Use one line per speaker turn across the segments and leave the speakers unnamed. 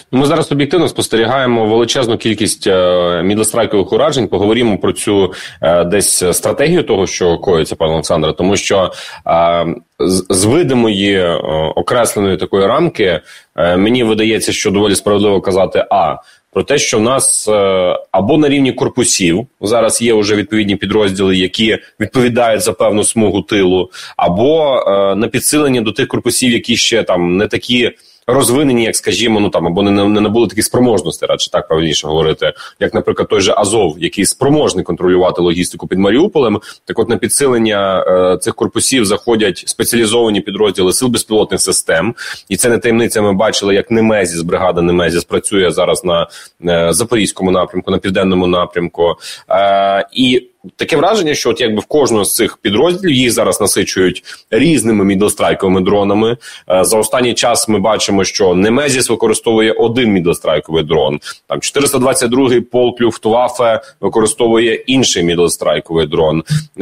Ми зараз об'єктивно спостерігаємо величезну кількість мідлстрайкових уражень. Поговоримо про цю десь стратегію того, що коїться, пане Олександре, тому що з видимої окресленої такої рамки мені видається, що доволі справедливо казати про те, що в нас або на рівні корпусів зараз є вже відповідні підрозділи, які відповідають за певну смугу тилу, або на підсилення до тих корпусів, які ще там не такі розвинені, як, скажімо, або не набули такі спроможності, радше так правильніше говорити, як, наприклад, той же Азов, який спроможний контролювати логістику під Маріуполем. Так от на підсилення цих корпусів заходять спеціалізовані підрозділи сил безпілотних систем. І це не таємниця, ми бачили, як Немезіс, бригада Немезіс працює зараз на Запорізькому напрямку, на Південному напрямку. І таке враження, що якби в кожного з цих підрозділів їх зараз насичують різними мідлстрайковими дронами. За останній час ми бачимо, що Немезіс використовує один мідлстрайковий дрон. Там 422-й полк Люфтваффе використовує інший мідлстрайковий дрон.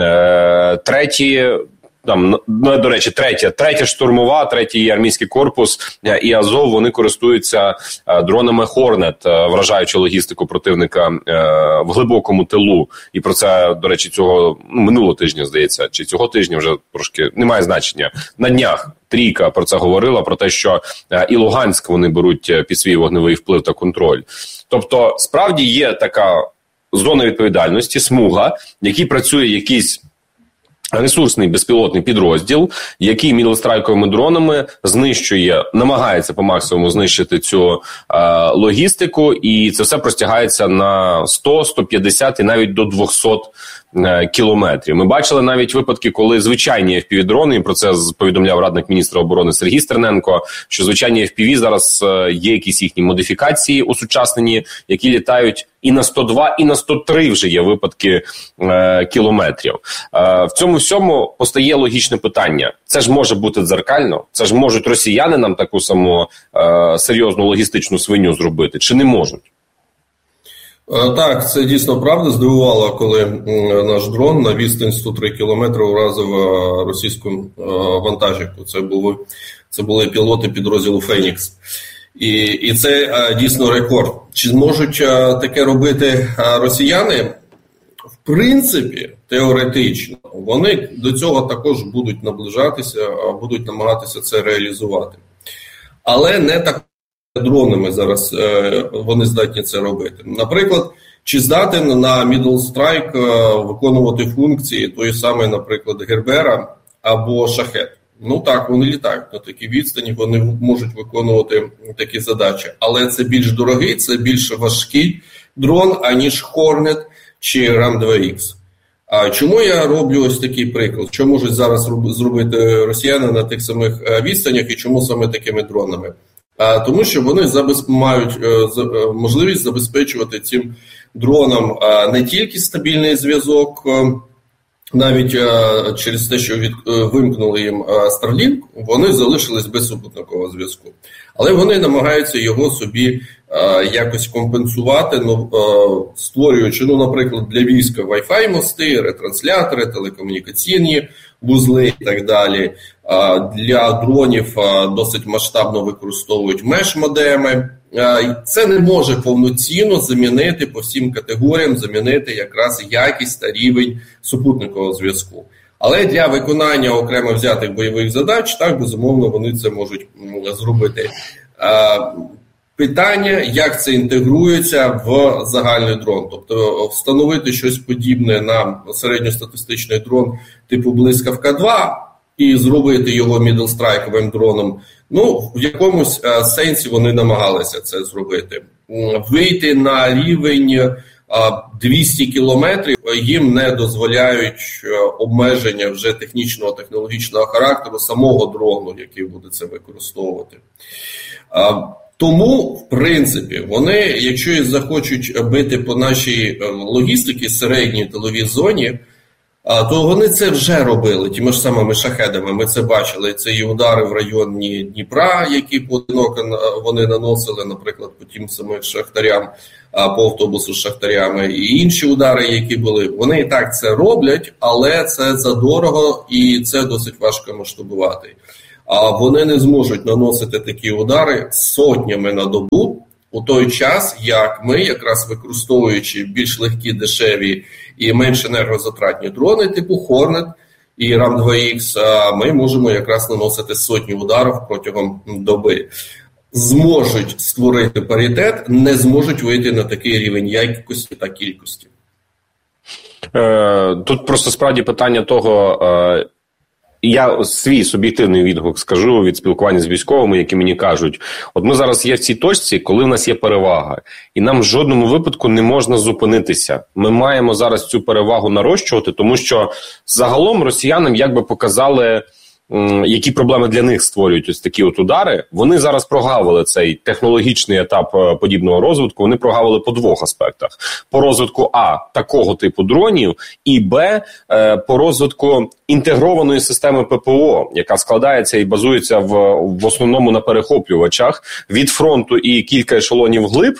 До речі, третя штурмова, третій армійський корпус і Азов, вони користуються дронами Хорнет, вражаючи логістику противника в глибокому тилу. І про це, до речі, минулого тижня, здається, чи цього тижня вже трошки немає значення. На днях Трійка про це говорила, про те, що і Луганськ вони беруть під свій вогневий вплив та контроль. Тобто, справді є така зона відповідальності, смуга, в якій працює якийсь ресурсний безпілотний підрозділ, який мідлстрайковими дронами намагається по максимуму знищити цю логістику, і це все простягається на 100, 150 і навіть до 200 кілометрів. Ми бачили навіть випадки, коли звичайні FPV-дрони, і про це повідомляв радник міністра оборони Сергій Стерненко, що звичайні FPV зараз є якісь їхні модифікації усучаснені, які літають і на 102, і на 103 вже є випадки кілометрів. В цьому всьому постає логічне питання. Це ж може бути дзеркально? Це ж можуть росіяни нам таку саму серйозну логістичну свиню зробити? Чи не можуть?
Так, це дійсно правда. Здивувало, коли наш дрон на відстань 103 кілометри уразив російську вантажівку. Це були пілоти підрозділу «Фенікс». І це дійсно рекорд. Чи зможуть таке робити росіяни? В принципі, теоретично, вони до цього також будуть наближатися, будуть намагатися це реалізувати. Але не так дронами зараз вони здатні це робити. Наприклад, чи здатен на Middle Strike виконувати функції тої самої, наприклад, Гербера або Шахет? Так, вони літають на такій відстані, вони можуть виконувати такі задачі. Але це більш дорогий, це більш важкий дрон, аніж Hornet чи Ram-2X. А чому я роблю ось такий приклад? Що можуть зараз зробити росіяни на тих самих відстанях і чому саме такими дронами? Тому що вони мають можливість забезпечувати цим дронам не тільки стабільний зв'язок, навіть через те, що вимкнули їм Starlink, вони залишились без супутникового зв'язку. Але вони намагаються його собі якось компенсувати, створюючи, наприклад, для війська Wi-Fi мости, ретранслятори, телекомунікаційні вузли і так далі. Для дронів досить масштабно використовують меш-модеми. Це не може повноцінно замінити по всім категоріям, замінити якраз якість та рівень супутникового зв'язку. Але для виконання окремо взятих бойових задач, так, безумовно, вони це можуть зробити. Питання, як це інтегрується в загальний дрон. Тобто встановити щось подібне на середньостатистичний дрон типу Блискавка-2 і зробити його мідлстрайковим дроном. В якомусь сенсі вони намагалися це зробити. Вийти на рівень 200 кілометрів їм не дозволяють обмеження вже технічного, технологічного характеру самого дрону, який буде це використовувати. Тому, в принципі, вони, якщо і захочуть бити по нашій логістиці середній тиловій зоні, то вони це вже робили тими ж самими шахедами. Ми це бачили. Це і удари в районі Дніпра, які поодиноко вони наносили, наприклад, по тим самим шахтарям, по автобусу з шахтарями, і інші удари, які були. Вони і так це роблять, але це задорого і це досить важко масштабувати. Вони не зможуть наносити такі удари сотнями на добу, у той час, як ми, якраз використовуючи більш легкі, дешеві і менш енергозатратні дрони типу Hornet і RAM-2X, ми можемо якраз наносити сотні ударів протягом доби. Зможуть створити паритет, не зможуть вийти на такий рівень якості та кількості.
Тут просто справді питання того, я свій суб'єктивний відгук скажу від спілкування з військовими, які мені кажуть, от ми зараз є в цій точці, коли в нас є перевага, і нам в жодному випадку не можна зупинитися. Ми маємо зараз цю перевагу нарощувати, тому що загалом росіянам якби показали, які проблеми для них створюють ось такі от удари. Вони зараз прогавили цей технологічний етап подібного розвитку, вони прогавили по двох аспектах. По розвитку такого типу дронів, і по розвитку інтегрованої системи ППО, яка складається і базується в основному на перехоплювачах від фронту і кілька ешелонів вглиб,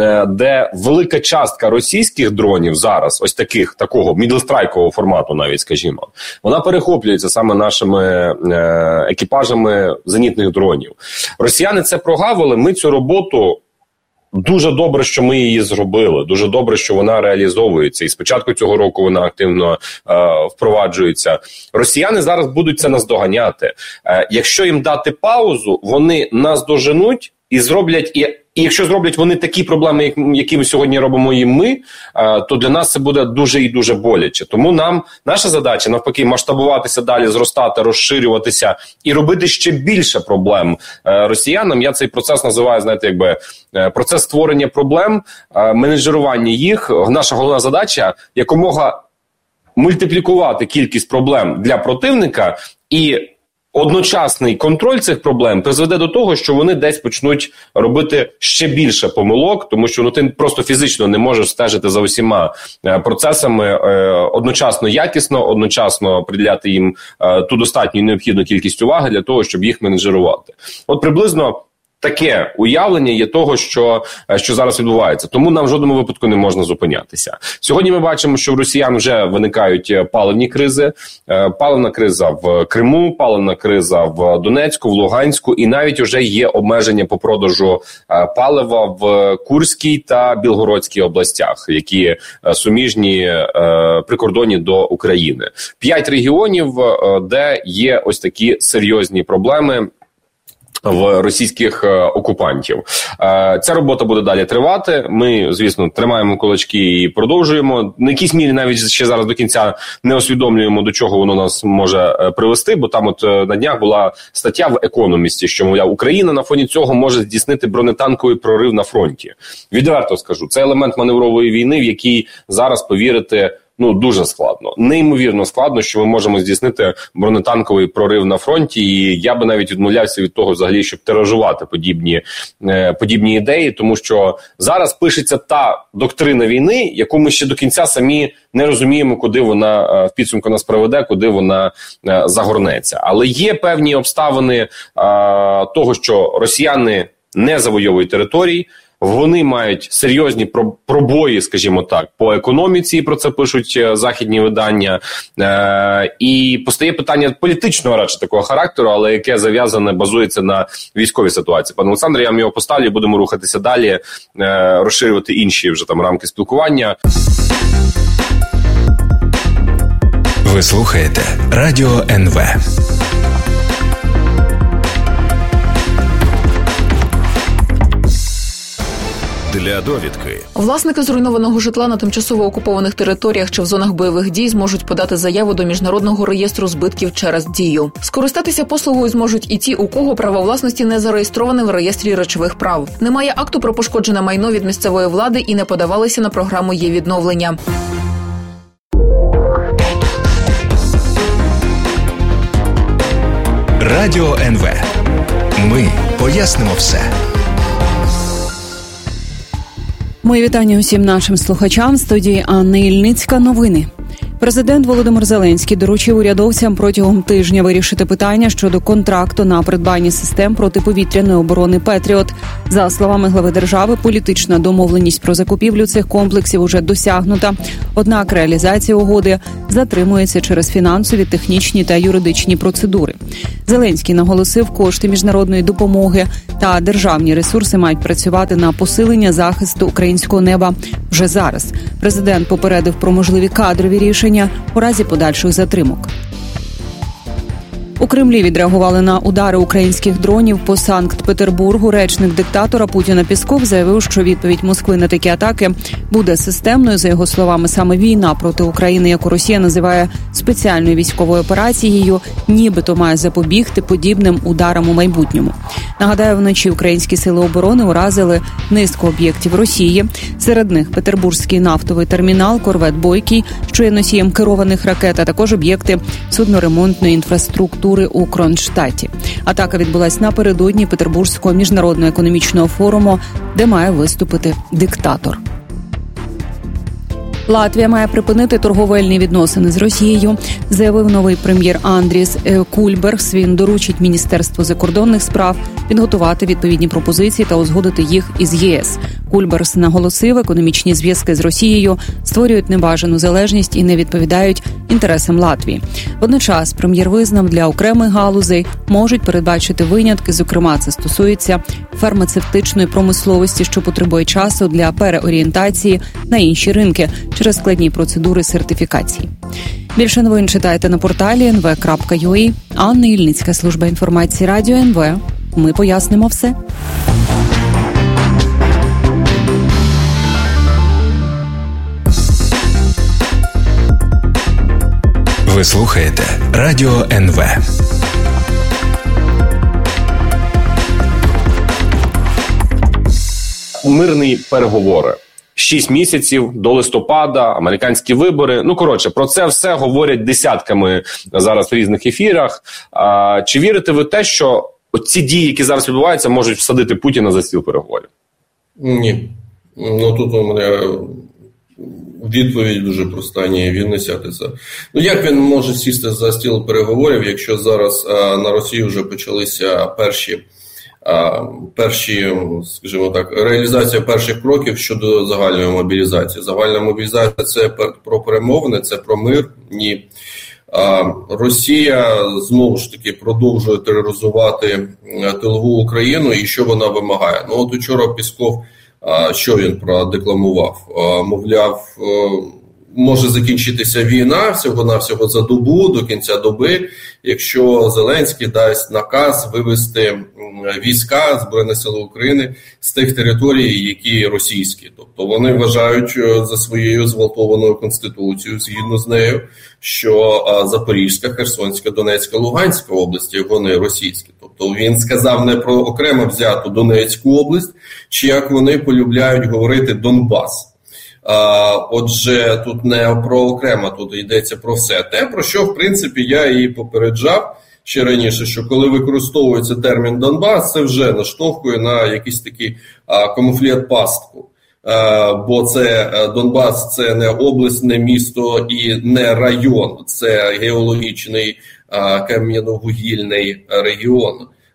де велика частка російських дронів зараз, ось такого мідлстрайкового формату навіть, скажімо, вона перехоплюється саме нашими екіпажами зенітних дронів. Росіяни це прогавили, ми цю роботу, дуже добре, що ми її зробили, дуже добре, що вона реалізовується, і з початку цього року вона активно впроваджується. Росіяни зараз будуть це наздоганяти. Якщо їм дати паузу, вони нас доженуть і зроблять, і якщо зроблять вони такі проблеми, які ми сьогодні робимо їм ми, то для нас це буде дуже і дуже боляче. Тому наша задача, навпаки, масштабуватися далі, зростати, розширюватися і робити ще більше проблем росіянам. Я цей процес називаю, процес створення проблем, менеджерування їх. Наша головна задача – якомога мультиплікувати кількість проблем для противника, і одночасний контроль цих проблем призведе до того, що вони десь почнуть робити ще більше помилок, тому що ти просто фізично не можеш стежити за усіма процесами одночасно якісно, одночасно приділяти їм ту достатню і необхідну кількість уваги для того, щоб їх менеджерувати. От приблизно таке уявлення є того, що зараз відбувається. Тому нам в жодному випадку не можна зупинятися. Сьогодні ми бачимо, що в росіян вже виникають паливні кризи. Паливна криза в Криму, паливна криза в Донецьку, в Луганську, і навіть вже є обмеження по продажу палива в Курській та Білгородській областях, які суміжні прикордонні до України. 5 регіонів, де є ось такі серйозні проблеми в російських окупантів. Ця робота буде далі тривати. Ми, звісно, тримаємо кулачки і продовжуємо. На якійсь мірі навіть ще зараз до кінця не усвідомлюємо, до чого воно нас може привести, бо там от на днях була стаття в «Економісті», що, мовляв, Україна на фоні цього може здійснити бронетанковий прорив на фронті. Відверто скажу, це елемент маневрової війни, в який зараз повірити дуже складно. Неймовірно складно, що ми можемо здійснити бронетанковий прорив на фронті, і я би навіть відмовлявся від того взагалі, щоб тиражувати подібні ідеї, тому що зараз пишеться та доктрина війни, яку ми ще до кінця самі не розуміємо, куди вона в підсумку нас приведе, куди вона загорнеться. Але є певні обставини того, що росіяни не завойовують територій, вони мають серйозні пробої, скажімо так, по економіці, про це пишуть західні видання. І постає питання політичного радше такого характеру, але яке зав'язане, базується на військовій ситуації. Пане Олександре, я вам його поставлю, будемо рухатися далі, розширювати інші вже там рамки спілкування.
Ви слухаєте Радіо НВ. Для довідки.
Власники зруйнованого житла на тимчасово окупованих територіях чи в зонах бойових дій зможуть подати заяву до Міжнародного реєстру збитків через Дію. Скористатися послугою зможуть і ті, у кого право власності не зареєстроване в реєстрі речових прав. Немає акту про пошкоджене майно від місцевої влади і не подавалися на програму «Є-відновлення».
Радіо НВ. Ми пояснимо все.
Мої вітання усім нашим слухачам. В студії Анна Ільницька. Новини. Президент Володимир Зеленський доручив урядовцям протягом тижня вирішити питання щодо контракту на придбання систем протиповітряної оборони «Петріот». За словами глави держави, політична домовленість про закупівлю цих комплексів уже досягнута. Однак реалізація угоди затримується через фінансові, технічні та юридичні процедури. Зеленський наголосив, кошти міжнародної допомоги та державні ресурси мають працювати на посилення захисту українського неба вже зараз. Президент попередив про можливі кадрові рішення у разі подальших затримок. У Кремлі відреагували на удари українських дронів по Санкт-Петербургу. Речник диктатора Путіна Пєсков заявив, що відповідь Москви на такі атаки буде системною. За його словами, саме війна проти України, яку Росія називає спеціальною військовою операцією, нібито має запобігти подібним ударам у майбутньому. Нагадаю, вночі українські сили оборони уразили низку об'єктів Росії. Серед них Петербурзький нафтовий термінал, корвет «Бойкий», що є носієм керованих ракет, а також об'єкти судноремонтної інфраструктури у Кронштадті. Атака відбулась напередодні Петербурзького міжнародного економічного форуму, де має виступити диктатор. Латвія має припинити торговельні відносини з Росією, заявив новий прем'єр Андріс Кульбергс. Він доручить Міністерству закордонних справ підготувати відповідні пропозиції та узгодити їх із ЄС. Кульбергс наголосив, економічні зв'язки з Росією створюють небажану залежність і не відповідають інтересам Латвії. Водночас прем'єр визнав, для окремих галузей можуть передбачити винятки, зокрема це стосується фармацевтичної промисловості, що потребує часу для переорієнтації на інші ринки через складні процедури сертифікації. Більше новин читайте на порталі nv.ua. Анна Ільницька, служба інформації Радіо НВ. Ми пояснимо все.
Ви слухаєте Радіо НВ.
Мирні переговори. 6 місяців до листопада, американські вибори. Про це все говорять десятками зараз в різних ефірах. Чи вірите ви те, що ці дії, які зараз відбуваються, можуть всадити Путіна за стіл переговорів?
Ні. Тут у мене відповідь дуже проста. Ні, він не сядеться. Як він може сісти за стіл переговорів, якщо зараз на Росії вже почалися перші, скажімо так, реалізація перших кроків щодо загальної мобілізації. Загальна мобілізація – це про перемовини, це про мир? Ні. Росія, знову ж таки, продовжує тероризувати тилову Україну, і що вона вимагає? Учора Пєсков, що він продекламував? Мовляв, може закінчитися війна всього-навсього за добу, до кінця доби, якщо Зеленський дасть наказ вивести війська Збройних сил України з тих територій, які російські. Тобто вони вважають за своєю зґвалтованою конституцією, згідно з нею, що Запорізька, Херсонська, Донецька, Луганська області, вони російські. Тобто він сказав не про окремо взяту Донецьку область, чи як вони полюбляють говорити Донбас. Отже, тут не про окремо, тут йдеться про все. Те, про що, в принципі, я і попереджав ще раніше, що коли використовується термін Донбас, це вже наштовхує на якийсь такий камуфлет-пастку. Бо це Донбас – це не область, не місто і не район. Це геологічний кам'яновугільний регіон.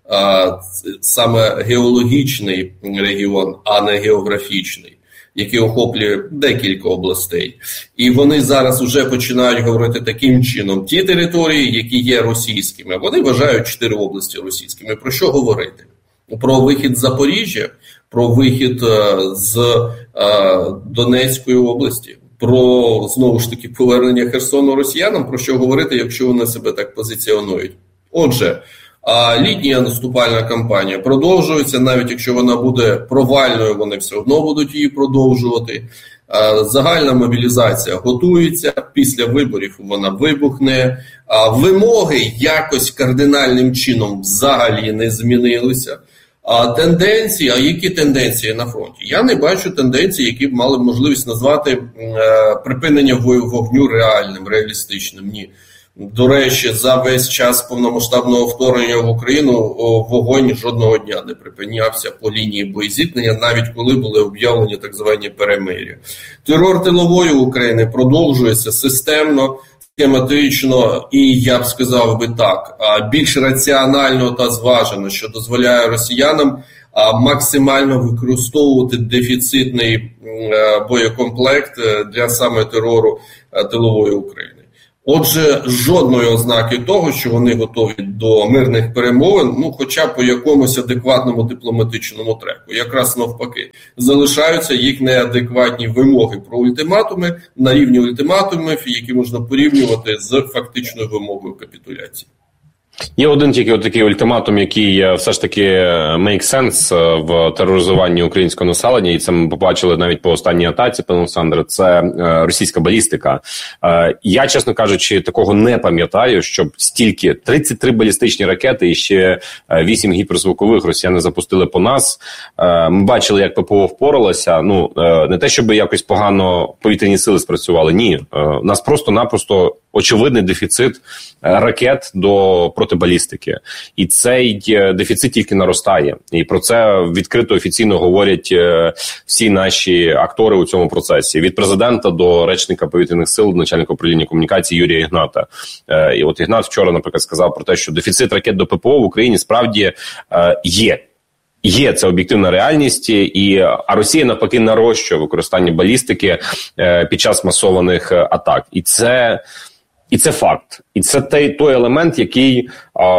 Саме геологічний регіон, а не географічний, який охоплює декілька областей. І вони зараз вже починають говорити таким чином. Ті території, які є російськими, вони вважають 4 області російськими. Про що говорити? Про вихід з Запоріжжя, про вихід з Донецької області, про, знову ж таки, повернення Херсону росіянам, про що говорити, якщо вони себе так позиціонують. Отже, літня наступальна кампанія продовжується, навіть якщо вона буде провальною, вони все одно будуть її продовжувати. Загальна мобілізація готується, після виборів вона вибухне. Вимоги якось кардинальним чином взагалі не змінилися. Тенденції, які тенденції на фронті? Я не бачу тенденцій, які б мали можливість назвати припинення вогню реальним, реалістичним. Ні. До речі, за весь час повномасштабного вторгнення в Україну вогонь жодного дня не припинявся по лінії боєзіткнення, навіть коли були об'явлені так звані перемир'я. Терор тилової України продовжується системно, схематично і, я б сказав би так, більш раціонально та зважено, що дозволяє росіянам максимально використовувати дефіцитний боєкомплект для саме терору тилової України. Отже, жодної ознаки того, що вони готові до мирних перемовин, хоча б по якомусь адекватному дипломатичному треку. Якраз навпаки, залишаються їх неадекватні вимоги про ультиматуми на рівні ультиматумів, які можна порівнювати з фактичною вимогою капітуляції.
Є один тільки такий ультиматум, який все ж таки make sense в тероризуванні українського населення, і це ми побачили навіть по останній атаці, пане Олександре, це російська балістика. Я, чесно кажучи, такого не пам'ятаю, щоб стільки 33 балістичні ракети і ще 8 гіперзвукових росіяни запустили по нас. Ми бачили, як ППО впоралося. Не те, щоб якось погано повітряні сили спрацювали, ні. У нас просто-напросто очевидний дефіцит ракет до протибалістики. І цей дефіцит тільки наростає. І про це відкрито офіційно говорять всі наші актори у цьому процесі. Від президента до речника повітряних сил, начальника управління комунікації Юрія Ігната. І от Ігнат вчора, наприклад, сказав про те, що дефіцит ракет до ППО в Україні справді є. Є, це об'єктивна реальність, а Росія навпаки нарощує використання балістики під час масованих атак. І це факт. І це той елемент, який,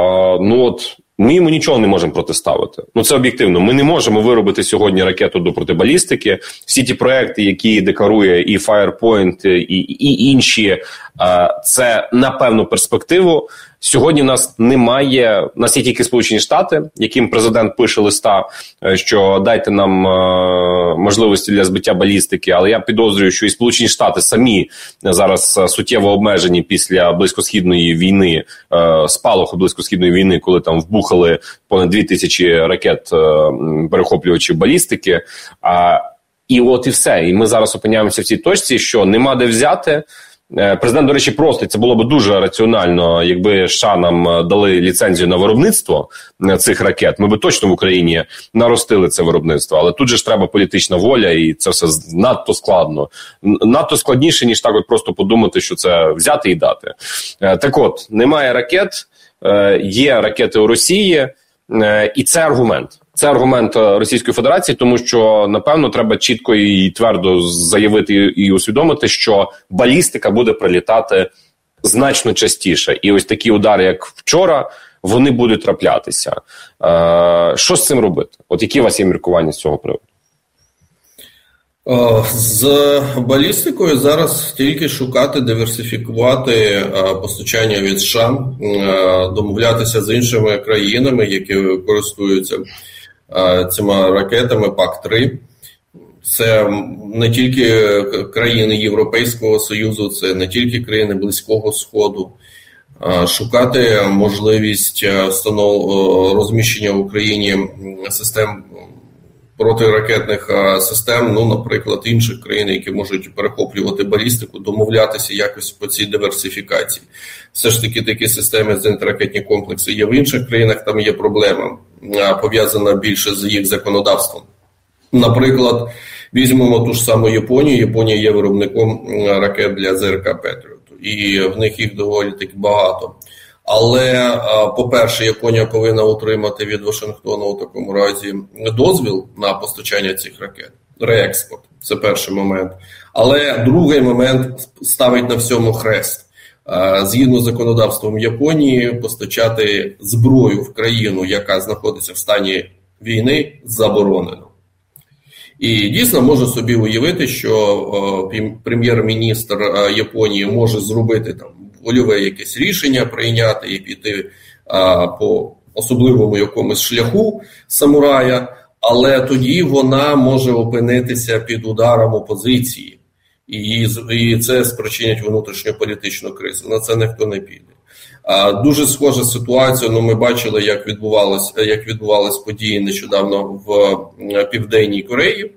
ми йому нічого не можемо протиставити. Це об'єктивно. Ми не можемо виробити сьогодні ракету до протибалістики. Всі ті проекти, які декларує і Firepoint, і інші, це на певну перспективу. Сьогодні в нас немає, у нас є тільки Сполучені Штати, яким президент пише листа, що дайте нам можливості для збиття балістики, але я підозрюю, що і Сполучені Штати самі зараз суттєво обмежені після близькосхідної війни, спалаху близькосхідної війни, коли там вбухали понад 2000 ракет перехоплювачів балістики. І от і все. І ми зараз опиняємося в цій точці, що нема де взяти. Президент, до речі, просить, це було б дуже раціонально, якби США нам дали ліцензію на виробництво цих ракет. Ми б точно в Україні наростили це виробництво. Але тут же ж треба політична воля, і це все надто складно. Надто складніше, ніж так от просто подумати, що це взяти і дати. Так от, немає ракет, є ракети у Росії, і це аргумент. Це аргумент Російської Федерації, тому що, напевно, треба чітко і твердо заявити і усвідомити, що балістика буде прилітати значно частіше. І ось такі удари, як вчора, вони будуть траплятися. Що з цим робити? От які у вас є міркування з цього приводу?
З балістикою зараз тільки шукати, диверсифікувати постачання від США, домовлятися з іншими країнами, які користуються цими ракетами ПАК-3. Це не тільки країни Європейського Союзу, це не тільки країни Близького Сходу. Шукати можливість розміщення в Україні систем протиракетних систем, наприклад, інших країн, які можуть перехоплювати балістику, домовлятися якось по цій диверсифікації. Все ж таки такі системи, зенітно-ракетні комплекси є в інших країнах, там є проблема, пов'язана більше з їх законодавством. Наприклад, візьмемо ту ж саму Японію. Японія є виробником ракет для ЗРК Петріоту, і в них їх доволі таки багато. Але, по-перше, Японія повинна отримати від Вашингтона у такому разі дозвіл на постачання цих ракет, реекспорт. Це перший момент. Але другий момент ставить на всьому хрест. Згідно з законодавством Японії, постачати зброю в країну, яка знаходиться в стані війни, заборонено. І дійсно можу собі уявити, що прем'єр-міністр Японії може зробити там вольове якесь рішення прийняти і піти по особливому якомусь шляху самурая, але тоді вона може опинитися під ударом опозиції. І це спричинить внутрішньополітичну кризу. На це ніхто не піде. Дуже схожа ситуація, ми бачили, як відбувались події нещодавно в Південній Кореї.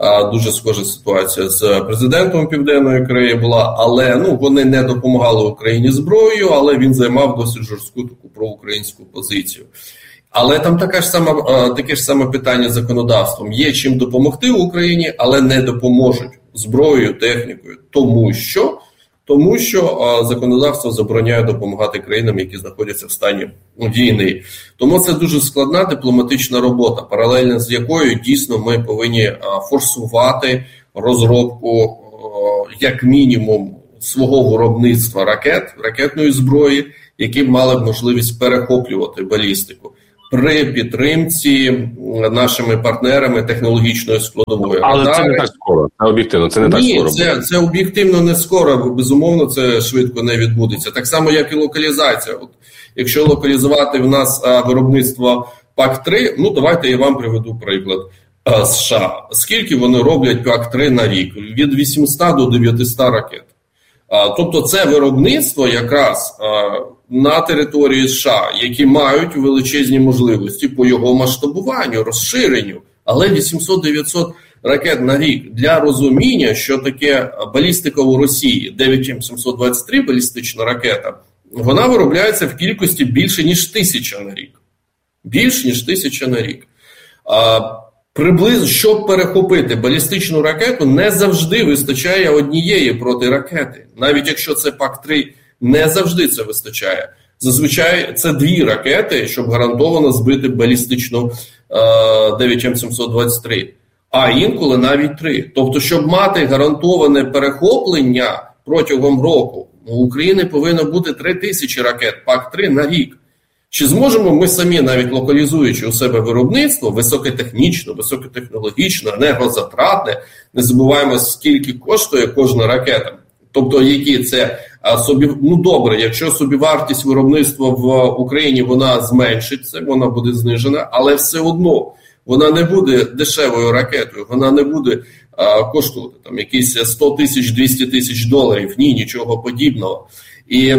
Дуже схожа ситуація з президентом Південної Кореї була, але вони не допомагали Україні зброєю, але він займав досить жорстку таку проукраїнську позицію. Але там таке ж саме питання з законодавством. Є чим допомогти Україні, але не допоможуть зброєю, технікою. Тому що законодавство забороняє допомагати країнам, які знаходяться в стані війни. Тому це дуже складна дипломатична робота, паралельно з якою дійсно ми повинні форсувати розробку, як мінімум, свого виробництва ракетної зброї, які б мали б можливість перехоплювати балістику при підтримці нашими партнерами технологічної складової.
Але це не так скоро, це об'єктивно, це не так скоро.
Ні, це об'єктивно не скоро, бо безумовно це швидко не відбудеться. Так само, як і локалізація. Якщо локалізувати в нас виробництво ПАК-3, давайте я вам приведу приклад. США. Скільки вони роблять ПАК-3 на рік? Від 800 до 900 ракет. Тобто це виробництво якраз на території США, які мають величезні можливості по його масштабуванню, розширенню, але 800-900 ракет на рік. Для розуміння, що таке балістика у Росії, 9М723 балістична ракета, вона виробляється в кількості більше, ніж 1000 на рік. Більш ніж 1000 на рік. Приблизно, щоб перехопити балістичну ракету, не завжди вистачає однієї протиракети. Навіть якщо це ПАК-3, не завжди це вистачає. Зазвичай це 2 ракети, щоб гарантовано збити балістичну 9М723. А інколи навіть 3. Тобто, щоб мати гарантоване перехоплення протягом року, у України повинно бути 3000 ракет ПАК-3 на рік. Чи зможемо ми самі, навіть локалізуючи у себе виробництво, високотехнічно, високотехнологічно, енергозатратне, не забуваємо, скільки коштує кожна ракета. Тобто, які це добре, якщо собівартість виробництва в Україні, вона зменшиться, вона буде знижена, але все одно вона не буде дешевою ракетою, вона не буде коштувати там якісь 100 тисяч, 200 тисяч доларів, ні, нічого подібного. І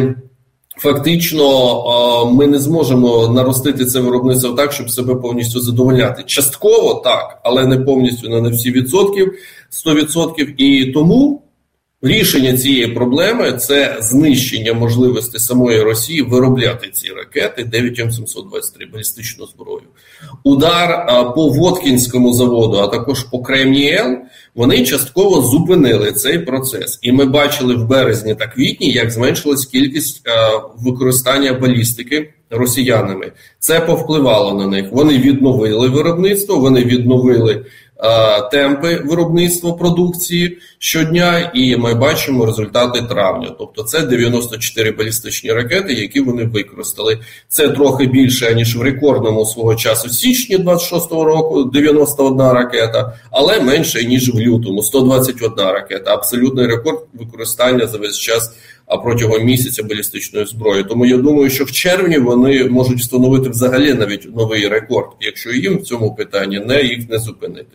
фактично ми не зможемо наростити це виробництво так, щоб себе повністю задовольняти. Частково так, але не повністю, не всі відсотків, 100%. І тому рішення цієї проблеми – це знищення можливості самої Росії виробляти ці ракети 9М723 балістичну зброю. Удар по Воткінському заводу, а також по Кремніел, вони частково зупинили цей процес. І ми бачили в березні та квітні, як зменшилась кількість використання балістики росіянами. Це повпливало на них. Вони відновили виробництво, вони відновили темпи виробництва продукції щодня, і ми бачимо результати травня. Тобто це 94 балістичні ракети, які вони використали. Це трохи більше, ніж в рекордному свого часу січні 26-го року, 91 ракета, але менше, ніж в лютому, 121 ракета. Абсолютний рекорд використання за весь час протягом місяця балістичної зброї. Тому я думаю, що в червні вони можуть встановити взагалі навіть новий рекорд, якщо їм в цьому питанні їх не зупинити.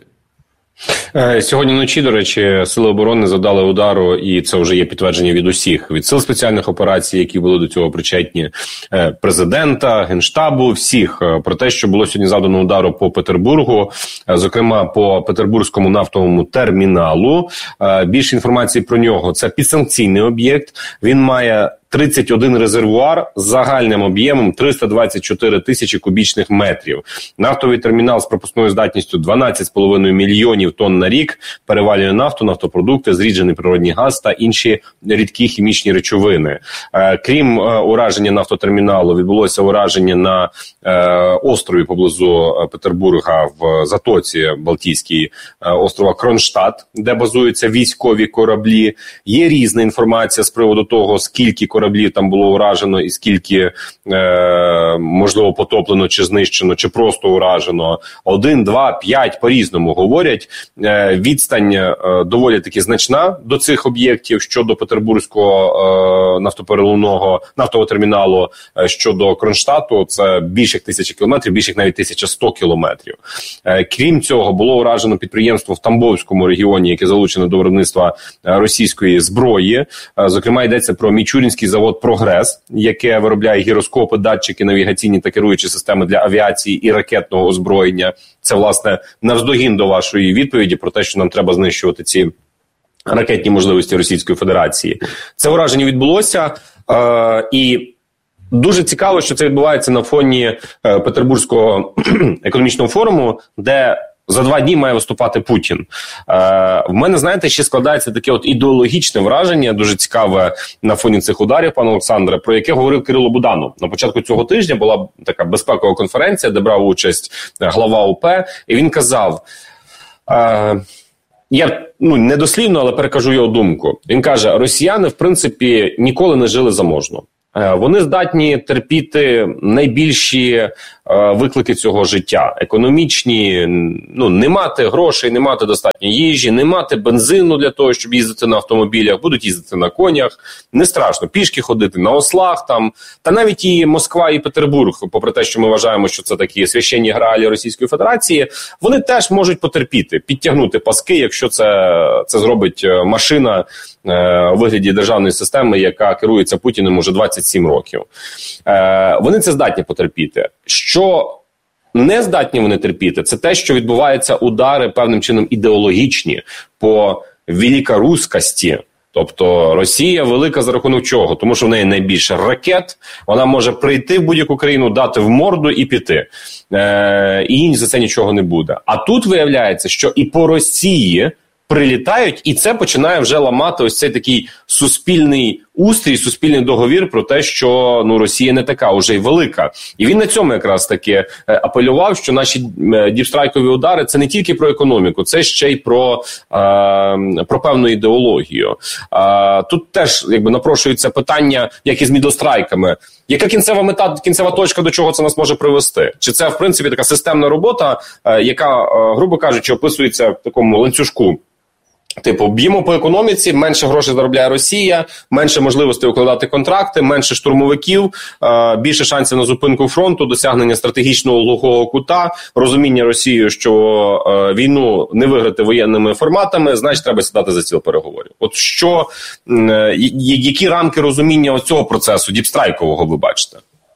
Сьогодні вночі, до речі, Сили оборони завдали удару, і це вже є підтвердження від усіх, від сил спеціальних операцій, які були до цього причетні, президента, Генштабу, всіх, про те, що було сьогодні завдано удару по Петербургу, зокрема по Петербурзькому нафтовому терміналу. Більше інформації про нього. Це підсанкційний об'єкт, він має 31 резервуар з загальним об'ємом 324 тисячі кубічних метрів. Нафтовий термінал з пропускною здатністю 12,5 мільйонів тонн на рік перевалює нафту, нафтопродукти, зріджений природний газ та інші рідкі хімічні речовини. Крім ураження нафтотерміналу, відбулося ураження на острові поблизу Петербурга в затоці Балтійській острова Кронштадт, де базуються військові кораблі. Є різна інформація з приводу того, скільки кораблів там було уражено і скільки, можливо, потоплено, чи знищено, чи просто уражено. 1, 2, 5, по-різному говорять. Відстань доволі таки значна до цих об'єктів. Щодо Петербурзького нафтового терміналу, щодо Кронштадту, це більше 1000 кілометрів, більше навіть 1100 кілометрів. Крім цього, було уражено підприємство в Тамбовському регіоні, яке залучено до виробництва російської зброї. Зокрема, йдеться про Мічурінський український завод «Прогрес», яке виробляє гіроскопи, датчики, навігаційні та керуючі системи для авіації і ракетного озброєння. Це, власне, навздогін до вашої відповіді про те, що нам треба знищувати ці ракетні можливості Російської Федерації. Це ураження відбулося, і дуже цікаво, що це відбувається на фоні Петербурзького економічного форуму, де за 2 дні має виступати Путін. В мене, знаєте, ще складається таке от ідеологічне враження, дуже цікаве на фоні цих ударів, пане Олександре, про яке говорив Кирило Буданов. На початку цього тижня була така безпекова конференція, де брав участь глава ОП, і він казав, я не дослівно, але перекажу його думку. Він каже, росіяни, в принципі, ніколи не жили заможно. Вони здатні терпіти найбільші виклики цього життя. Економічні, не мати грошей, не мати достатньо їжі, не мати бензину для того, щоб їздити на автомобілях, будуть їздити на конях. Не страшно, пішки ходити на ослах там. Та навіть і Москва, і Петербург, попри те, що ми вважаємо, що це такі священні граалі Російської Федерації, вони теж можуть потерпіти, підтягнути паски, якщо це зробить машина у вигляді державної системи, яка керується Путіним уже 27 років. Вони це здатні потерпіти. Що не здатні вони терпіти, це те, що відбуваються удари певним чином ідеологічні по великорусскості. Тобто Росія велика за рахунок чого? Тому що в неї найбільше ракет, вона може прийти в будь-яку країну, дати в морду і піти. І їй за це нічого не буде. А тут виявляється, що і по Росії прилітають, і це починає вже ламати ось цей такий суспільний устрій, суспільний договір про те, що Росія не така уже й велика. І він на цьому якраз таки апелював, що наші діпстрайкові удари – це не тільки про економіку, це ще й про певну ідеологію. Тут теж напрошується питання, як і з мідлстрайками. Яка кінцева мета, кінцева точка, до чого це нас може привести? Чи це, в принципі, така системна робота, яка, грубо кажучи, описується в такому ланцюжку? Типу, б'ємо по економіці, менше грошей заробляє Росія, менше можливостей укладати контракти, менше штурмовиків, більше шансів на зупинку фронту, досягнення стратегічного глухого кута, розуміння Росією, що війну не виграти воєнними форматами, значить треба сідати за стіл переговорів. От які рамки розуміння цього процесу діпстрайкового ви бачите?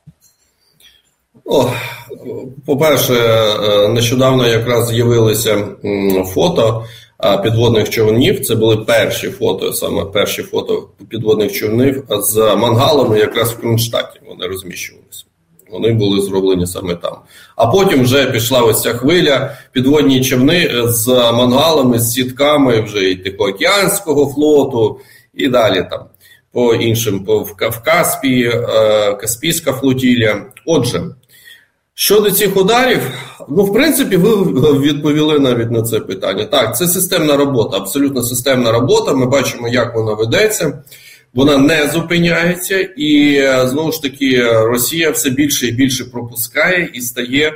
По-перше, нещодавно якраз з'явилися фото підводних човнів. Це були перші фото підводних човнів з мангалами якраз в Кронштадті. Вони розміщувалися. Вони були зроблені саме там. А потім вже пішла ось ця хвиля, підводні човни з мангалами, з сітками вже і Тихоокеанського флоту і далі там. По іншим, в Каспії, Каспійська флотілія. Отже, щодо цих ударів, в принципі, ви відповіли навіть на це питання. Так, це системна робота, абсолютно системна робота. Ми бачимо, як вона ведеться. Вона не зупиняється. І, знову ж таки, Росія все більше і більше пропускає і стає,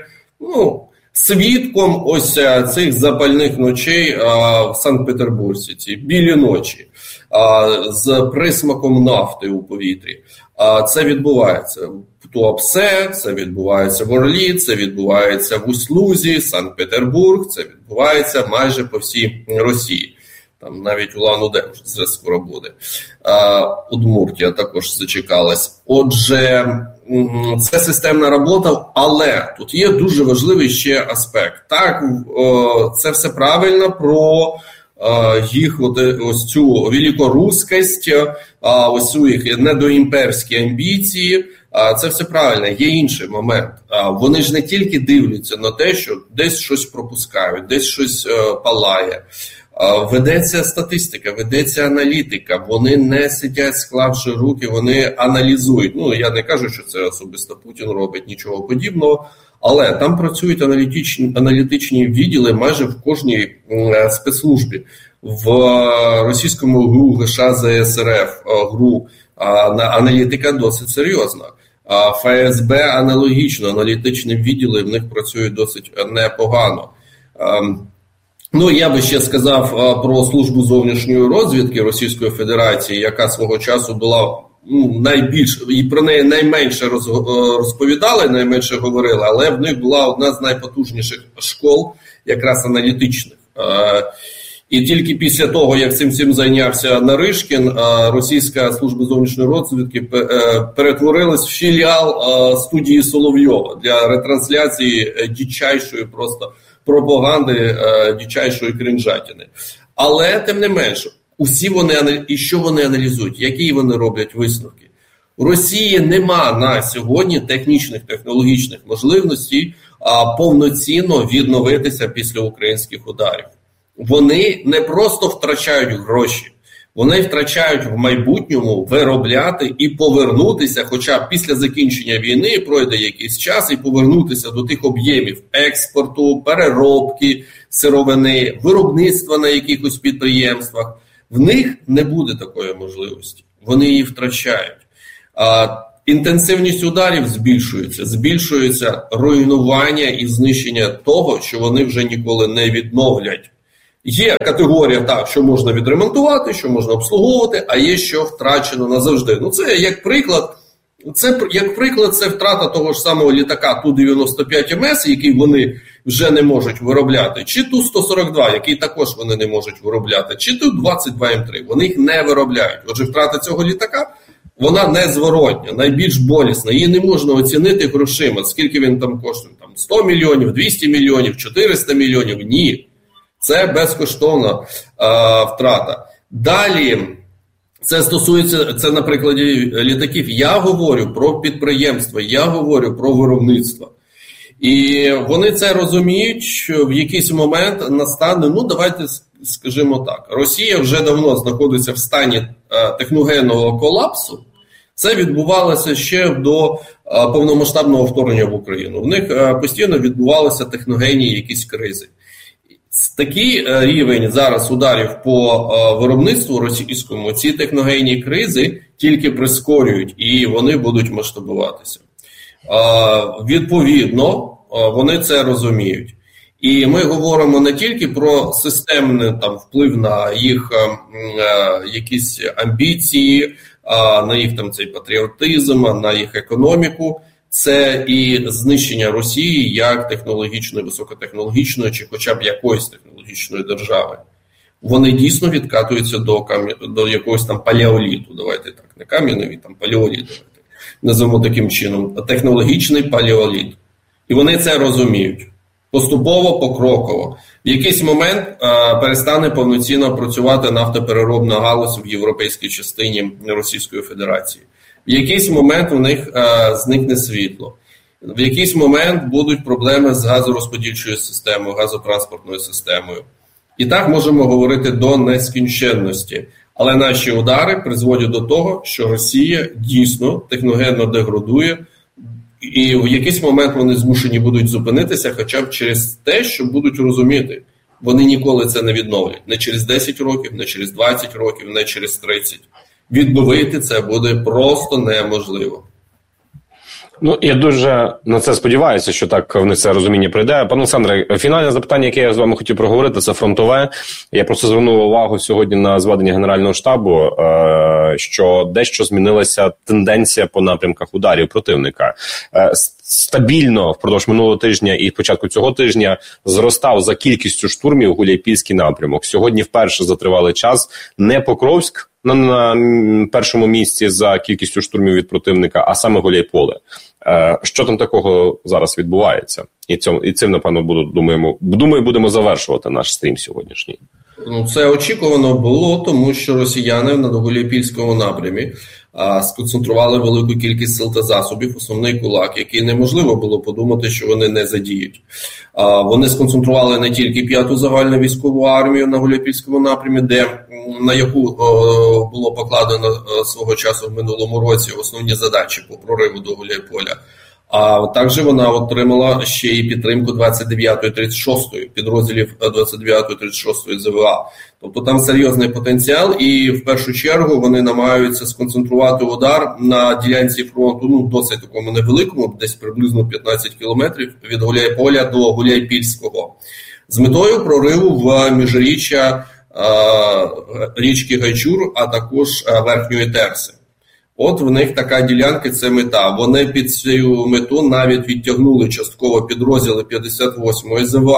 свідком ось цих запальних ночей в Санкт-Петербурзі, ці білі ночі, з присмаком нафти у повітрі. Це відбувається в Туапсе, це відбувається в Орлі, це відбувається в Услузі, Санкт-Петербург, це відбувається майже по всій Росії. Там навіть Улан-Удэ вже скоро буде. Удмуртія також зачекалась. Отже, це системна робота, але тут є дуже важливий ще аспект. Так, це все правильно про їх ось цю великорусскость, ось цю їх недоімперські амбіції. Це все правильно. Є інший момент. Вони ж не тільки дивляться на те, що десь щось пропускають, десь щось палає. Ведеться статистика, ведеться аналітика. Вони не сидять, склавши руки, вони аналізують. Я не кажу, що це особисто Путін робить, нічого подібного. Але там працюють аналітичні відділи майже в кожній спецслужбі. В російському ГУ, ГШ, ЗСРФ, ГРУ аналітика досить серйозна. ФСБ аналогічно, аналітичні відділи в них працюють досить непогано. Я би ще сказав про службу зовнішньої розвідки Російської Федерації, яка свого часу була найбільш, і про неї найменше розповідали, найменше говорили, але в них була одна з найпотужніших школ, якраз аналітичних. І тільки після того, як цим всім зайнявся Наришкін, російська служба зовнішньої розвідки перетворилась в філіал студії Соловйова для ретрансляції дичайшої просто пропаганди, дичайшої крінжатини. Але, тим не менше, і що вони аналізують, які вони роблять висновки? У Росії нема на сьогодні технічних, технологічних можливостей повноцінно відновитися після українських ударів. Вони не просто втрачають гроші, вони втрачають в майбутньому виробляти і повернутися, хоча б після закінчення війни пройде якийсь час, і повернутися до тих об'ємів експорту, переробки сировини, виробництва на якихось підприємствах. В них не буде такої можливості, вони її втрачають. Інтенсивність ударів збільшується руйнування і знищення того, що вони вже ніколи не відновлять. Є категорія, так, що можна відремонтувати, що можна обслуговувати, а є, що втрачено назавжди. Це як приклад, це втрата того ж самого літака Ту-95МС, який вони вже не можуть виробляти, чи Ту-142, який також вони не можуть виробляти, чи Ту-22М3, вони їх не виробляють. Отже, втрата цього літака, вона незворотня, найбільш болісна, її не можна оцінити грошима, скільки він там коштує, 100 мільйонів, 200 мільйонів, 400 мільйонів, ні. Це безкоштовна втрата. Далі, це стосується, це на прикладі літаків. Я говорю про підприємства, я говорю про виробництво. І вони це розуміють, що в якийсь момент настане, давайте скажімо так, Росія вже давно знаходиться в стані техногенного колапсу. Це відбувалося ще до повномасштабного вторгнення в Україну. В них постійно відбувалися техногенні якісь кризи. Такий рівень зараз ударів по виробництву російському, ці техногенні кризи тільки прискорюють і вони будуть масштабуватися. Відповідно, вони це розуміють. І ми говоримо не тільки про системний вплив на їх якісь амбіції, на їх цей патріотизм, на їх економіку. Це і знищення Росії як технологічної, високотехнологічної чи хоча б якоїсь технологічної держави. Вони дійсно відкатуються до якогось палеоліту. Давайте так, не кам'яний, палеоліт. Давайте називаємо таким чином. Технологічний палеоліт. І вони це розуміють. Поступово, покроково. В якийсь момент перестане повноцінно працювати нафтопереробна галузь в європейській частині Російської Федерації. В якийсь момент у них зникне світло. В якийсь момент будуть проблеми з газорозподільчою системою, газотранспортною системою. І так можемо говорити до нескінченності. Але наші удари призводять до того, що Росія дійсно техногенно деградує, і в якийсь момент вони змушені будуть зупинитися хоча б через те, що будуть розуміти. Вони ніколи це не відновлять. Не через 10 років, не через 20 років, не через 30. Відновити це буде просто неможливо.
Я дуже на це сподіваюся, що так в них це розуміння прийде. Пане Олександре, фінальне запитання, яке я з вами хотів проговорити, це фронтове. Я просто звернув увагу сьогодні на зведення Генерального штабу, що дещо змінилася тенденція по напрямках ударів противника. Стабільно впродовж минулого тижня і початку цього тижня зростав за кількістю штурмів Гуляйпільський напрямок. Сьогодні вперше за тривалий час не Покровськ на першому місці за кількістю штурмів від противника, а саме Гуляйполе. Що там такого зараз відбувається? І цим, напевно, будемо завершувати наш стрім сьогоднішній.
Це очікувано було, тому що росіяни на Гуляйпільському напрямі сконцентрували велику кількість сил та засобів, основний кулак, який неможливо було подумати, що вони не задіють. Вони сконцентрували не тільки 5-ту загальну військову армію на Гуляйпільському напрямі, на яку було покладено свого часу в минулому році основні задачі по прориву до Гуляйполя, а також вона отримала ще і підтримку 29-ї, 36-ї, підрозділів 29-ї, 36-ї ЗВА. Тобто там серйозний потенціал, і в першу чергу вони намагаються сконцентрувати удар на ділянці фронту, досить такому невеликому, десь приблизно 15 кілометрів від Гуляйполя до Гуляйпільського, з метою прориву в міжріччя річки Гайчур, а також Верхньої Терси. От в них така ділянка – це мета. Вони під цю мету навіть відтягнули частково підрозділи 58-ї ЗВА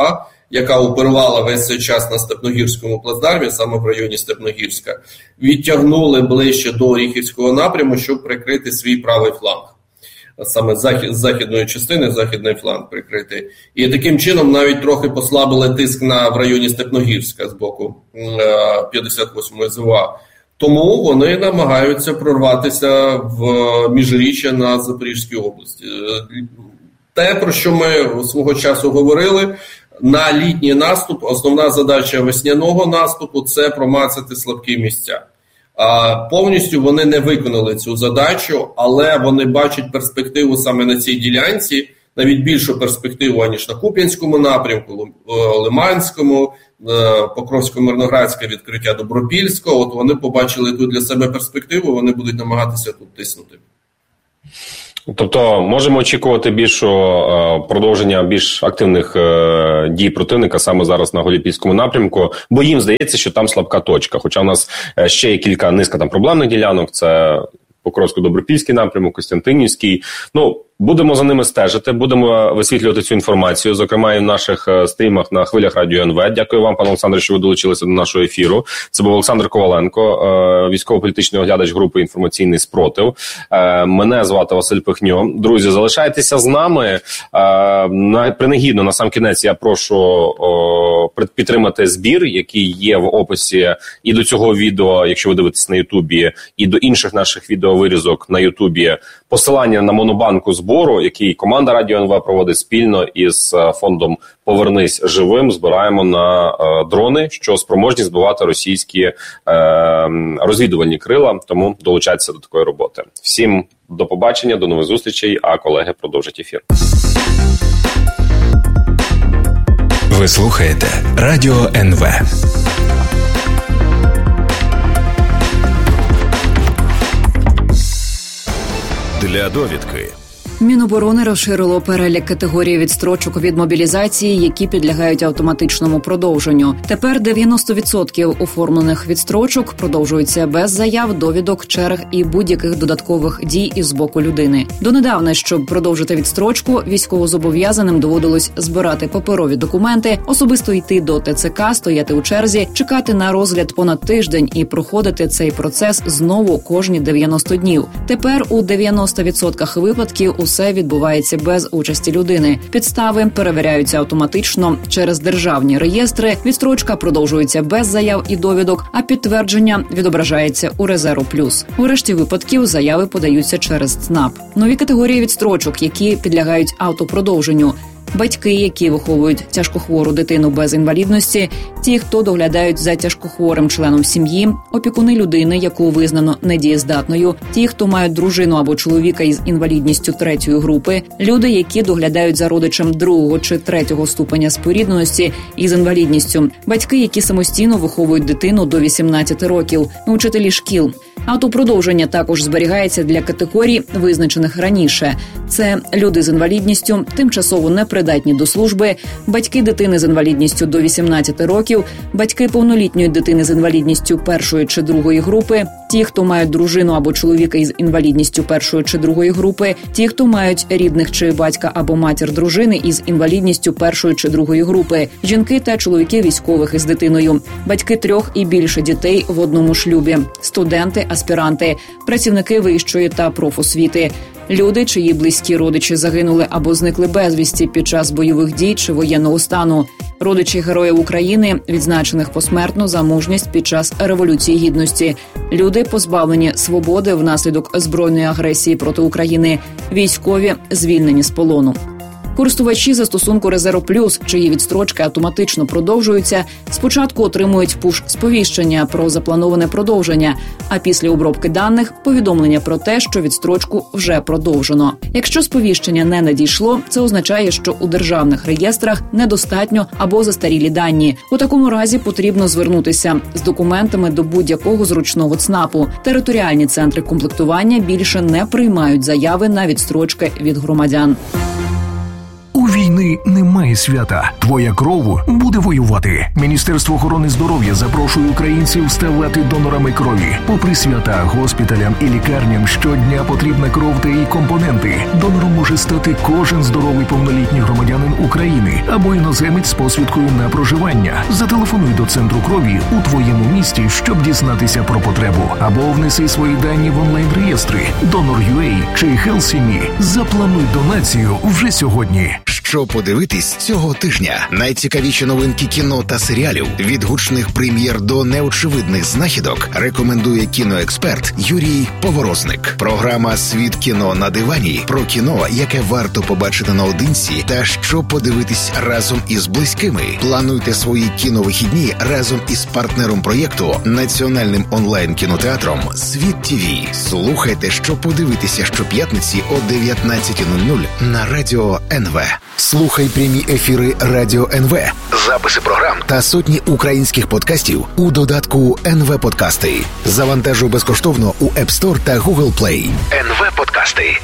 яка оперувала весь цей час на Степногірському плацдармі, саме в районі Степногірська, відтягнули ближче до Оріхівського напряму, щоб прикрити свій правий фланг. Саме з західної частини, західний фланг прикритий. І таким чином навіть трохи послабили тиск в районі Степногірська з боку 58-ї ЗВА. Тому вони намагаються прорватися в міжріччя на Запорізькій області. Те, про що ми свого часу говорили, на літній наступ, основна задача весняного наступу – це промацати слабкі місця. Повністю вони не виконали цю задачу, але вони бачать перспективу саме на цій ділянці, навіть більшу перспективу, аніж на Куп'янському напрямку, Лиманському, Покровсько-Мирноградське відкриття Добропільського. От вони побачили тут для себе перспективу, вони будуть намагатися тут тиснути.
Тобто можемо очікувати продовження більш активних дій противника саме зараз на Гуляйпільському напрямку, бо їм здається, що там слабка точка. Хоча в нас ще є низка там проблемних ділянок, це Покровсько-Добропільський напрямок, Костянтинівський. Будемо за ними стежити, будемо висвітлювати цю інформацію, зокрема і в наших стрімах на хвилях Радіо НВ. Дякую вам, пане Олександре, що ви долучилися до нашого ефіру. Це був Олександр Коваленко, військово-політичний оглядач групи «Інформаційний спротив». Мене звати Василь Пихньо. Друзі, залишайтеся з нами. Принагідно, на сам кінець, я прошу підтримати збір, який є в описі і до цього відео, якщо ви дивитесь на Ютубі, і до інших наших відеовирізок на Ютубі. Посилання на монобанку збору, який команда Радіо НВ проводить спільно із фондом «Повернись живим», збираємо на дрони, що спроможні збивати російські розвідувальні крила, тому долучайтеся до такої роботи. Всім до побачення, до нових зустрічей, а колеги продовжать ефір.
Ви слухаєте Радіо НВ.
Для довідки.
Міноборони розширило перелік категорій відстрочок від мобілізації, які підлягають автоматичному продовженню. Тепер 90% оформлених відстрочок продовжуються без заяв, довідок, черг і будь-яких додаткових дій із боку людини. Донедавна, щоб продовжити відстрочку, військовозобов'язаним доводилось збирати паперові документи, особисто йти до ТЦК, стояти у черзі, чекати на розгляд понад тиждень і проходити цей процес знову кожні 90 днів. Тепер у 90% випадків усе відбувається без участі людини. Підстави перевіряються автоматично через державні реєстри, відстрочка продовжується без заяв і довідок, а підтвердження відображається у Резерв Плюс. У решті випадків заяви подаються через ЦНАП. Нові категорії відстрочок, які підлягають автопродовженню. Батьки, які виховують тяжкохвору дитину без інвалідності, ті, хто доглядають за тяжкохворим членом сім'ї, опікуни людини, яку визнано недієздатною, ті, хто мають дружину або чоловіка із інвалідністю 3-ї групи, люди, які доглядають за родичем 2-го чи 3-го ступеня спорідненості із інвалідністю, батьки, які самостійно виховують дитину до 18 років, учителі шкіл. Автопродовження також зберігається для категорій, визначених раніше. Це люди з інвалідністю, тимчасово непридатні до служби, батьки дитини з інвалідністю до 18 років, батьки повнолітньої дитини з інвалідністю 1-ї чи 2-ї групи, ті, хто мають дружину або чоловіка із інвалідністю 1-ї чи 2-ї групи, ті, хто мають рідних чи батька або матір дружини із інвалідністю 1-ї чи 2-ї групи, жінки та чоловіки військових із дитиною, батьки 3 і більше дітей в одному шлюбі, студенти, аспіранти, працівники вищої та профосвіти, люди, чиї близькі родичі загинули або зникли безвісті під час бойових дій чи воєнного стану, родичі Героїв України, відзначених посмертно за мужність під час Революції Гідності, люди, позбавлені свободи внаслідок збройної агресії проти України, військові, звільнені з полону. Користувачі застосунку Резерв Плюс, чиї відстрочки автоматично продовжуються, спочатку отримують пуш-сповіщення про заплановане продовження, а після обробки даних – повідомлення про те, що відстрочку вже продовжено. Якщо сповіщення не надійшло, це означає, що у державних реєстрах недостатньо або застарілі дані. У такому разі потрібно звернутися з документами до будь-якого зручного ЦНАПу. Територіальні центри комплектування більше не приймають заяви на відстрочки від громадян.
У війну
війни немає свята. Твоя кров буде воювати. Міністерство охорони здоров'я запрошує українців ставати донорами крові. Попри свята, госпіталям і лікарням щодня потрібна кров та її компоненти. Донором може стати кожен здоровий повнолітній громадянин України або іноземець з посвідкою на проживання. Зателефонуй до центру крові у твоєму місті, щоб дізнатися про потребу. Або внеси свої дані в онлайн-реєстри Donor.ua чи HealthSimi. Заплануй донацію вже сьогодні.
Що подивитись цього тижня? Найцікавіші новинки кіно та серіалів від гучних прем'єр до неочевидних знахідок рекомендує кіноексперт Юрій Поворозник. Програма «Світ кіно на дивані» про кіно, яке варто побачити наодинці та що подивитись разом із близькими. Плануйте свої кіновихідні разом із партнером проєкту Національним онлайн-кінотеатром «Світ ТВ». Слухайте, що подивитися щоп'ятниці о 19:00 на Радіо НВ. Слухай прямі ефіри Радіо НВ, записи програм та сотні українських подкастів у додатку НВ Подкасти. Завантажуй безкоштовно у App Store та Google Play. НВ Подкасти.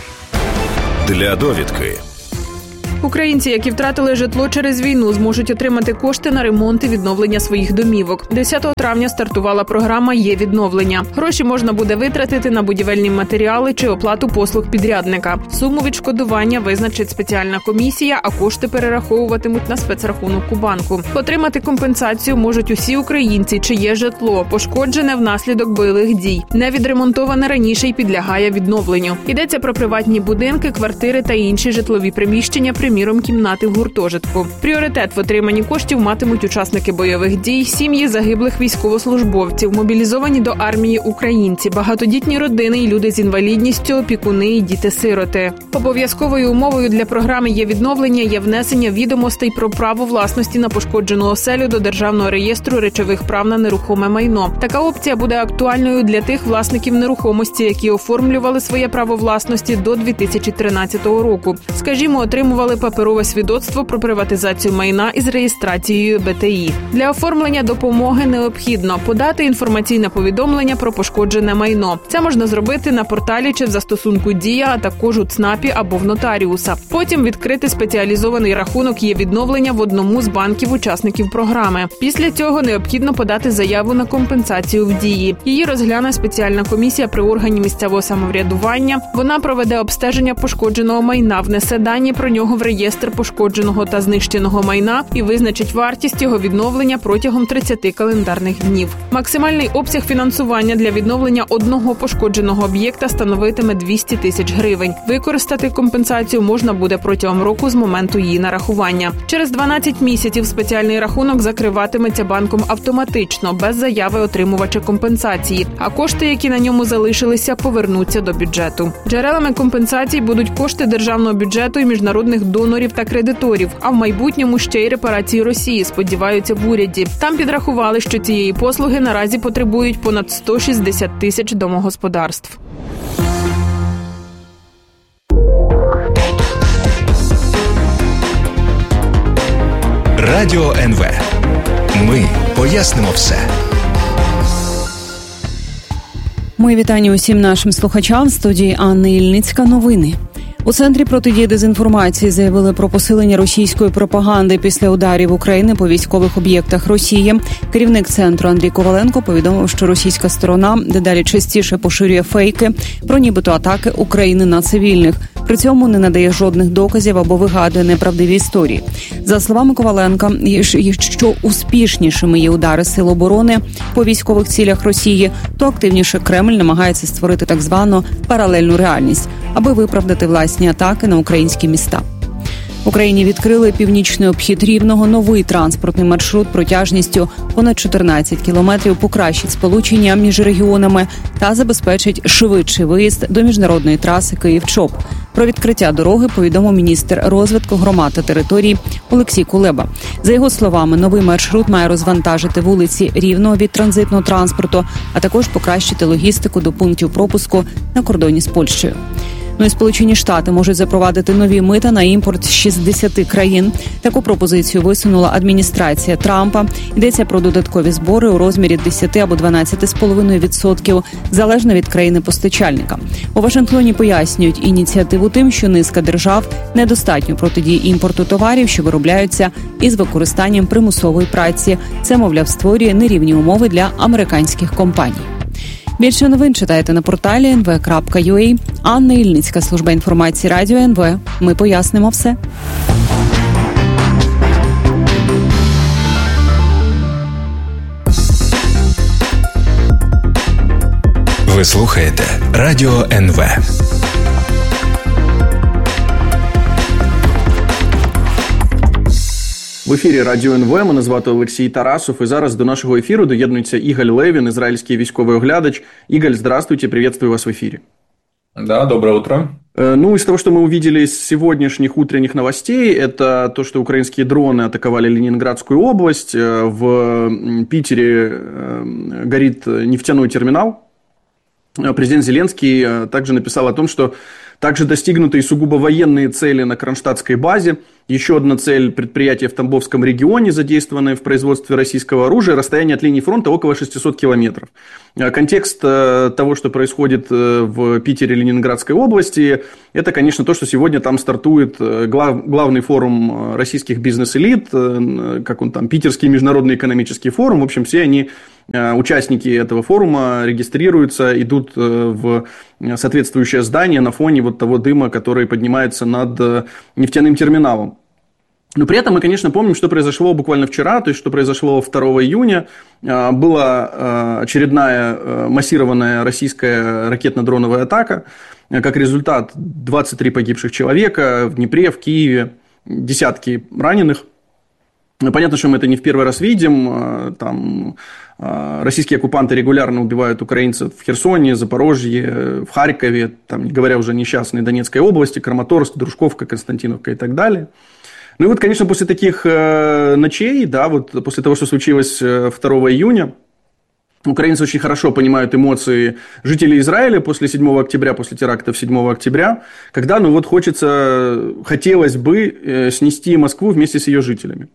Для довідки.
Українці, які втратили житло через війну, зможуть отримати кошти на ремонт і відновлення своїх домівок. 10 травня стартувала програма «Є відновлення». Гроші можна буде витратити на будівельні матеріали чи оплату послуг підрядника. Суму відшкодування визначить спеціальна комісія, а кошти перераховуватимуть на спецрахунок у банку. Отримати компенсацію можуть усі українці, чиє житло пошкоджене внаслідок бойових дій. Не відремонтоване раніше й підлягає відновленню. Йдеться про приватні будинки, квартири та інші житлові приміщення, приміром, кімнати в гуртожитку. Пріоритет в отриманні коштів матимуть учасники бойових дій, сім'ї загиблих військовослужбовців, мобілізовані до армії українці, багатодітні родини і люди з інвалідністю, опікуни і діти-сироти. Обов'язковою умовою для програми «Є відновлення» є внесення відомостей про право власності на пошкоджену оселю до Державного реєстру речових прав на нерухоме майно. Така опція буде актуальною для тих власників нерухомості, які оформлювали своє право власності до 2013 року. Скажімо, отримували паперове свідоцтво про приватизацію майна із реєстрацією БТІ. Для оформлення допомоги необхідно подати інформаційне повідомлення про пошкоджене майно. Це можна зробити на порталі чи в застосунку «Дія», а також у ЦНАПі або в нотаріуса. Потім відкрити спеціалізований рахунок «Є відновлення» в одному з банків-учасників програми. Після цього необхідно подати заяву на компенсацію в Дії. Її розгляне спеціальна комісія при органі місцевого самоврядування. Вона проведе обстеження пошкодженого майна, внесе дані про нього в реєстр пошкодженого та знищеного майна і визначить вартість його відновлення протягом 30 календарних днів. Максимальний обсяг фінансування для відновлення одного пошкодженого об'єкта становитиме 200 тисяч гривень. Використати компенсацію можна буде протягом року з моменту її нарахування. Через 12 місяців спеціальний рахунок закриватиметься банком автоматично, без заяви отримувача компенсації, а кошти, які на ньому залишилися, повернуться до бюджету. Джерелами компенсацій будуть кошти державного бюджету і міжнародних донорів та кредиторів, а в майбутньому ще й репарації Росії, сподіваються в уряді. Там підрахували, що цієї послуги наразі потребують понад 160 тисяч домогосподарств.
Радіо НВ. Ми пояснимо все.
Мої вітання усім нашим слухачам. В студії Анна Ільницька. Новини. У Центрі протидії дезінформації заявили про посилення російської пропаганди після ударів України по військових об'єктах Росії. Керівник центру Андрій Коваленко повідомив, що російська сторона дедалі частіше поширює фейки про нібито атаки України на цивільних. При цьому не надає жодних доказів або вигадує неправдиві історії. За словами Коваленка, що успішнішими є удари сил оборони по військових цілях Росії, то активніше Кремль намагається створити так звану паралельну реальність, аби виправдати власні атаки на українські міста. В Україні відкрили північний обхід Рівного, новий транспортний маршрут протяжністю понад 14 кілометрів покращить сполучення між регіонами та забезпечить швидший виїзд до міжнародної траси Київ-Чоп. Про відкриття дороги повідомив міністр розвитку громад та територій Олексій Кулеба. За його словами, новий маршрут має розвантажити вулиці Рівного від транзитного транспорту, а також покращити логістику до пунктів пропуску на кордоні з Польщею. Ну і Сполучені Штати можуть запровадити нові мита на імпорт з 60 країн. Таку пропозицію висунула адміністрація Трампа. Йдеться про додаткові збори у розмірі 10 або 12,5%, залежно від країни-постачальника. У Вашингтоні пояснюють ініціативу тим, що низка держав недостатньо протидії імпорту товарів, що виробляються із використанням примусової праці. Це, мовляв, створює нерівні умови для американських компаній. Більше новин читайте на порталі nv.ua. Анна Ільницька, служба інформації Радіо НВ. Ми пояснимо все.
Ви слухаєте Радіо НВ.
В ефірі Радіо НВ, мене звати Олексій Тарасов, і зараз до нашого ефіру доєднується Ігаль Левін, израильский військовый оглядач. Игаль, здравствуйте, приветствую вас в эфире.
Да, доброе утро.
Ну, из того, что мы увидели из сегодняшних утренних новостей, это то, что украинские дроны атаковали Ленинградскую область, в Питере горит нефтяной терминал. Президент Зеленский также написал о том, что также достигнуты и сугубо военные цели на Кронштадтской базе. Еще одна цель – предприятия в Тамбовском регионе, задействованное в производстве российского оружия. Расстояние от линии фронта около 600 километров. Контекст того, что происходит в Питере и Ленинградской области, это, конечно, то, что сегодня там стартует главный форум российских бизнес-элит, как он там, Питерский международный экономический форум. В общем, все они, участники этого форума, регистрируются, идут в соответствующее здание на фоне вот того дыма, который поднимается над нефтяным терминалом. Но при этом мы, конечно, помним, что произошло буквально вчера, то есть, что произошло 2 июня. Была очередная массированная российская ракетно-дроновая атака. Как результат, 23 погибших человека в Днепре, в Киеве, десятки раненых. Понятно, что мы это не в первый раз видим. Там российские оккупанты регулярно убивают украинцев в Херсоне, Запорожье, в Харькове, там, не говоря уже о несчастной Донецкой области, Краматорск, Дружковка, Константиновка и так далее. Ну и вот, конечно, после таких ночей, да, вот после того, что случилось 2 июня, украинцы очень хорошо понимают эмоции жителей Израиля после 7 октября, после терактов 7 октября, когда, ну вот, хотелось бы снести Москву вместе с ее жителями.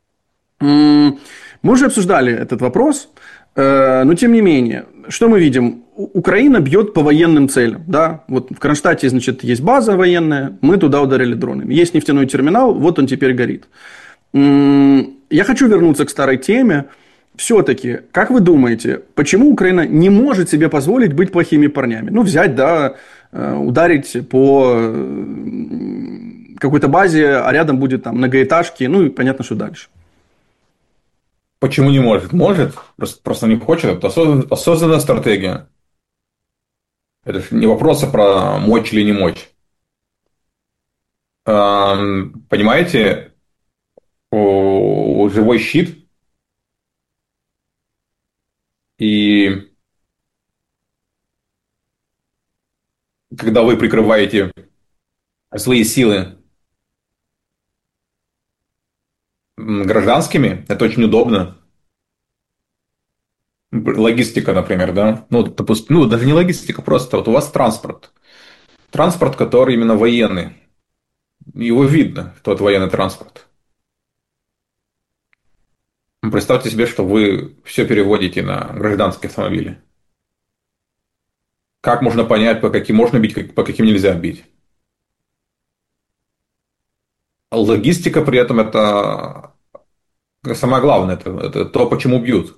Мы уже обсуждали этот вопрос, но тем не менее, что мы видим? Украина бьет по военным целям. Да? Вот в Кронштадте, значит, есть база военная, мы туда ударили дронами. Есть нефтяной терминал, вот он теперь горит. Я хочу вернуться к старой теме. Все-таки, как вы думаете, почему Украина не может себе позволить быть плохими парнями? Ну, взять, да, ударить по какой-то базе, а рядом будет там многоэтажки, ну и понятно, что дальше.
Почему не может? Может, просто не хочет. Это осознанная стратегия. Это же не вопрос про мочь или не мочь. Понимаете, живой щит и когда вы прикрываете свои силы гражданскими, это очень удобно. Логистика, например, да? Ну, допустим, ну, даже не логистика, просто вот у вас транспорт. Транспорт, который именно военный. Его видно, что это военный транспорт. Представьте себе, что вы все переводите на гражданские автомобили. Как можно понять, по каким можно бить, по каким нельзя бить? Логистика при этом это самое главное, это то, почему бьют.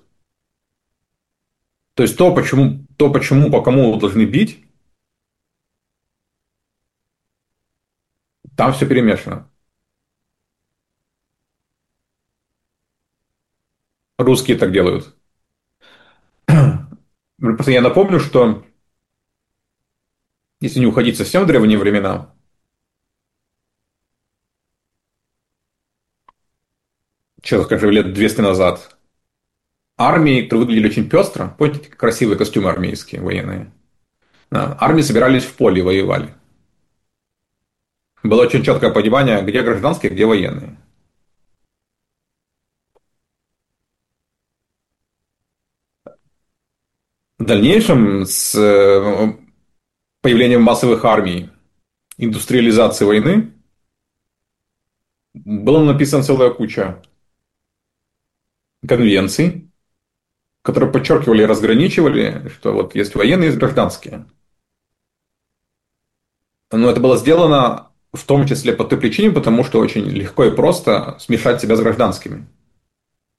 То есть то, почему, по кому должны бить, там все перемешано. Русские так делают. Просто я напомню, что если не уходить совсем в древние времена, сейчас скажем, лет 200 назад, армии, которые выглядели очень пестро, помните, красивые костюмы армейские, военные, да, армии собирались в поле и воевали. Было очень четкое понимание, где гражданские, где военные. В дальнейшем, с появлением массовых армий, индустриализации войны была написана целая куча конвенций, которые подчеркивали и разграничивали, что вот есть военные, есть гражданские. Но это было сделано в том числе по той причине, потому что очень легко и просто смешать себя с гражданскими.